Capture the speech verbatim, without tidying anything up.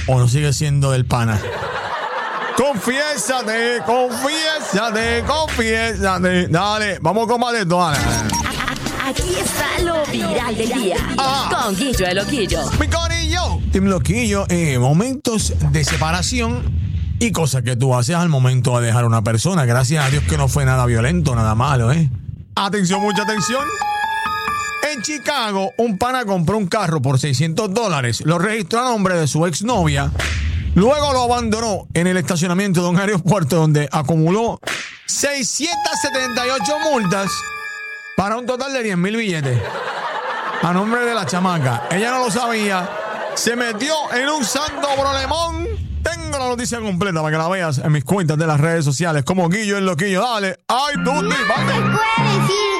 o no sigue siendo del pana? Confiésate, confiésate, confiésate. Dale, vamos con más de esto, dale. Aquí está lo viral del día. Ah. Con Guillo el Loquillo. Mi corillo. Team Loquillo, eh, momentos de separación y cosas que tú haces al momento de dejar a una persona. Gracias a Dios que no fue nada violento, nada malo, ¿eh? Atención, mucha atención. En Chicago, un pana compró un carro por seiscientos dólares. Lo registró a nombre de su exnovia. Luego lo abandonó en el estacionamiento de un aeropuerto donde acumuló seiscientas setenta y ocho multas para un total de diez mil billetes. A nombre de la chamaca. Ella no lo sabía. Se metió en un santo problemón. Tengo la noticia completa para que la veas en mis cuentas de las redes sociales como Guillo el Loquillo. Dale. ¡Ay, tú, No se puede decir